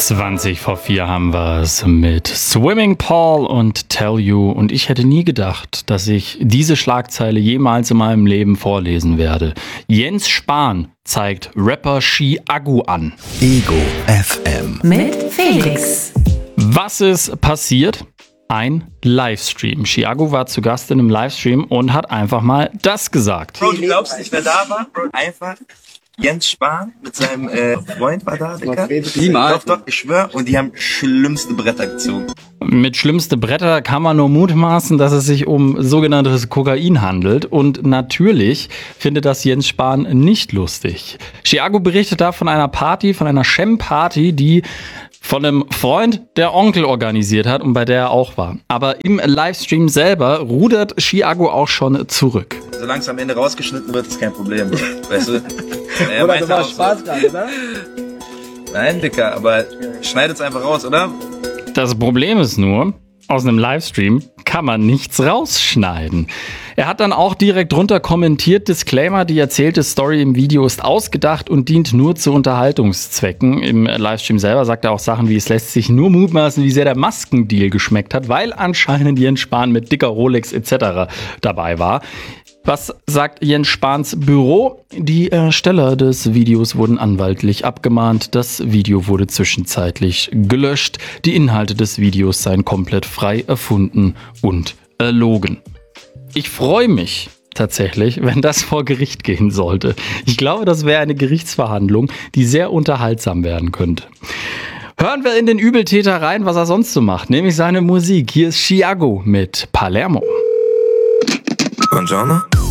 20 vor 4 haben wir es mit Swimming Paul und Tell You. Und ich hätte nie gedacht, dass ich diese Schlagzeile jemals in meinem Leben vorlesen werde. Jens Spahn zeigt Rapper Chiago an. Ego FM. Mit Felix. Was ist passiert? Ein Livestream. Chiago war zu Gast in einem Livestream und hat einfach mal das gesagt. Bro, du glaubst nicht, wer da war? Bro, einfach Jens Spahn mit seinem Freund war da, Digga. Niemals. Doch, ich schwör. Und die haben schlimmste Bretter gezogen. Mit schlimmste Bretter kann man nur mutmaßen, dass es sich um sogenanntes Kokain handelt. Und natürlich findet das Jens Spahn nicht lustig. Chiago berichtet da von einer Party, von einer Chem-Party, die von einem Freund der Onkel organisiert hat und bei der er auch war. Aber im Livestream selber rudert Chiago auch schon zurück. Solange es am Ende rausgeschnitten wird, ist kein Problem. Bro. Weißt du? Oder du machst Spaß gerade, oder? Nein, Dicker, aber schneidet's einfach raus, oder? Das Problem ist nur, aus einem Livestream kann man nichts rausschneiden. Er hat dann auch direkt drunter kommentiert, Disclaimer, die erzählte Story im Video ist ausgedacht und dient nur zu Unterhaltungszwecken. Im Livestream selber sagt er auch Sachen wie, es lässt sich nur mutmaßen, wie sehr der Maskendeal geschmeckt hat, weil anscheinend Jens Spahn mit dicker Rolex etc. dabei war. Was sagt Jens Spahns Büro? Die Ersteller des Videos wurden anwaltlich abgemahnt. Das Video wurde zwischenzeitlich gelöscht. Die Inhalte des Videos seien komplett frei erfunden und erlogen. Ich freue mich tatsächlich, wenn das vor Gericht gehen sollte. Ich glaube, das wäre eine Gerichtsverhandlung, die sehr unterhaltsam werden könnte. Hören wir in den Übeltäter rein, was er sonst so macht, nämlich seine Musik. Hier ist Chiago mit Palermo. Buongiorno.